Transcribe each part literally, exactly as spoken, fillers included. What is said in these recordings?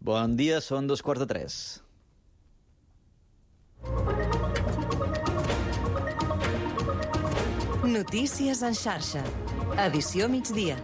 Bon dia, són dos quarts de tres. Notícies en xarxa. Edició migdia.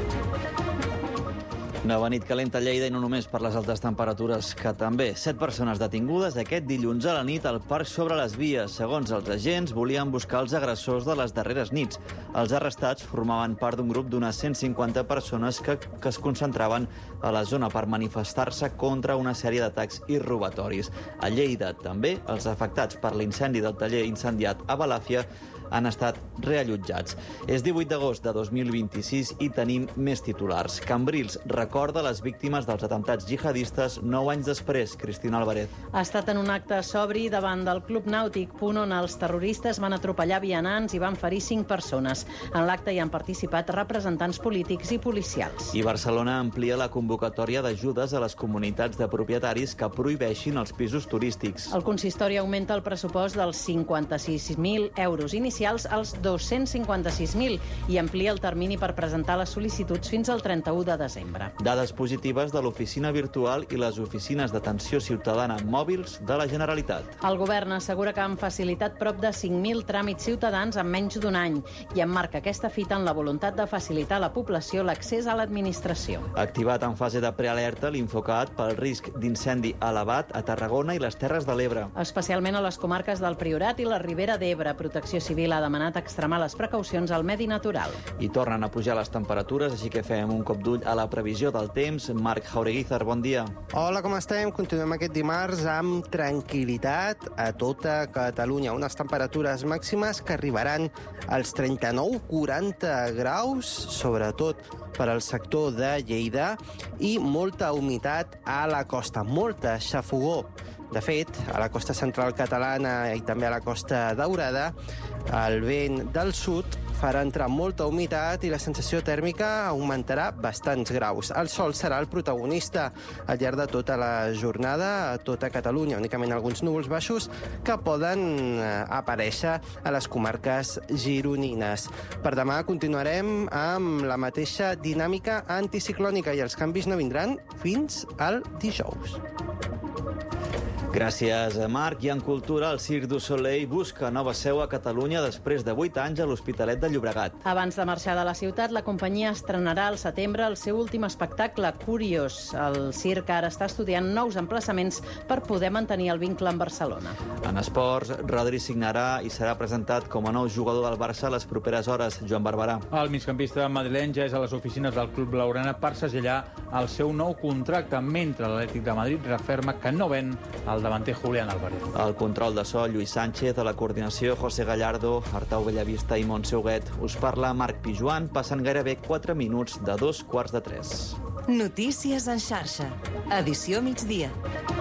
Nova nit calenta a Lleida i no només per les altes temperatures, que també. Set persones detingudes aquest dilluns a la nit al parc sobre les vies. Segons els agents, volien buscar els agressors de les darreres nits. Els arrestats formaven part d'un grup d'unes cent cinquanta persones que, que es concentraven a la zona per manifestar-se contra una sèrie d'atacs i robatoris. A Lleida, també, els afectats per l'incendi del taller incendiat a Balàfia han estat reallotjats. És divuit d'agost de dos mil vint-i-sis i tenim més titulars. Cambrils recorda les víctimes dels atemptats jihadistes nou anys després. Cristina Álvarez. Ha estat en un acte sobri davant del Club Nàutic, punt on els terroristes van atropellar vianants i van ferir cinc persones. En l'acte hi han participat representants polítics i policials. I Barcelona amplia la convocatòria d'ajudes a les comunitats de propietaris que prohibeixin els pisos turístics. El consistori augmenta el pressupost dels cinquanta-sis mil euros inicials als dos-cents cinquanta-sis mil i amplia el termini per presentar les sol·licituds fins al trenta-u de desembre. Dades positives de l'oficina virtual i les oficines d'atenció ciutadana mòbils de la Generalitat. El govern assegura que han facilitat prop de cinc mil tràmits ciutadans en menys d'un any i emmarca aquesta fita en la voluntat de facilitar a la població l'accés a l'administració. Activat en fase de prealerta l'Infocat pel risc d'incendi elevat a Tarragona i les Terres de l'Ebre. Especialment a les comarques del Priorat i la Ribera d'Ebre. Protecció Civil ha demanat extremar les precaucions al medi natural. I tornen a pujar les temperatures, així que fem un cop d'ull a la previsió del temps. Marc Jaureguizar, bon dia. Hola, com estem? Continuem aquest dimarts amb tranquil·litat a tota Catalunya. Unes temperatures màximes que arribaran als trenta-nou quaranta graus, sobretot per al sector de Lleida, i molta humitat a la costa, molta xafogó. De fet, a la costa central catalana i també a la costa daurada, el vent del sud farà entrar molta humitat i la sensació tèrmica augmentarà bastants graus. El sol serà el protagonista al llarg de tota la jornada a tota Catalunya, únicament alguns núvols baixos que poden aparèixer a les comarques gironines. Per demà continuarem amb la mateixa dinàmica anticiclònica i els canvis no vindran fins al dijous. Gràcies, Marc. I en cultura, el Cirque du Soleil busca nova seu a Catalunya després de vuit anys a l'Hospitalet de Llobregat. Abans de marxar de la ciutat, la companyia estrenarà al setembre el seu últim espectacle, Curiós. El circ ara està estudiant nous emplaçaments per poder mantenir el vincle amb Barcelona. En esports, Rodri signarà i serà presentat com a nou jugador del Barça a les properes hores. Joan Barberà. El migcampista madrileny ja és a les oficines del club blaugrana per segellar el seu nou contracte, mentre l'Atlètic de Madrid referma que no ven el davanter Julián Álvarez. El control de so, Lluís Sánchez, a la coordinació, José Gallardo, Artau Bellavista i Montse Huguet. Us parla Marc Pijuan, passen gairebé quatre minuts de dos quarts de tres. Notícies en xarxa. Edició migdia.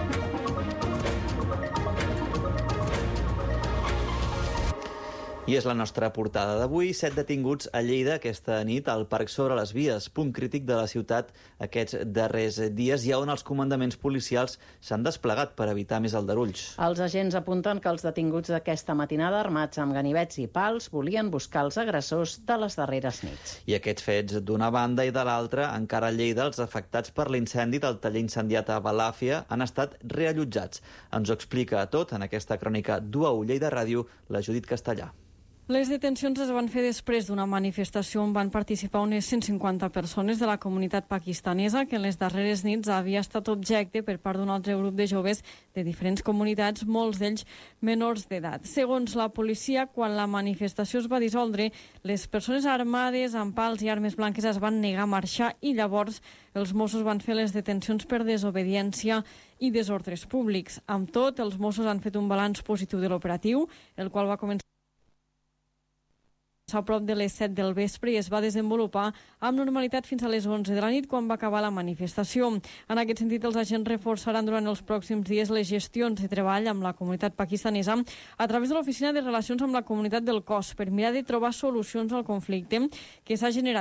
I és la nostra portada d'avui. Set detinguts a Lleida aquesta nit al Parc sobre les Vies, punt crític de la ciutat aquests darrers dies i on els comandaments policials s'han desplegat per evitar més aldarulls. Els agents apunten que els detinguts d'aquesta matinada, armats amb ganivets i pals, volien buscar els agressors de les darreres nits. I aquests fets, d'una banda i de l'altra, encara a Lleida, els afectats per l'incendi del taller incendiat a Balàfia han estat reallotjats. Ens ho explica tot en aquesta crònica d'U A U Lleida Ràdio, la Judit Castellà. Les detencions es van fer després d'una manifestació on van participar unes cent cinquanta persones de la comunitat pakistanesa que en les darreres nits havia estat objecte per part d'un altre grup de joves de diferents comunitats, molts d'ells menors d'edat. Segons la policia, quan la manifestació es va dissoldre, les persones armades amb pals i armes blanques es van negar a marxar i llavors els Mossos van fer les detencions per desobediència i desordres públics. Amb tot, els Mossos han fet un balanç positiu de l'operatiu, el qual va començar a prop de les set del vespre i es va desenvolupar amb normalitat fins a les onze de la nit, quan va acabar la manifestació. En aquest sentit, els agents reforçaran durant els pròxims dies les gestions de treball amb la comunitat pakistanesa a través de l'Oficina de Relacions amb la Comunitat del Cos per mirar de trobar solucions al conflicte que s'ha generat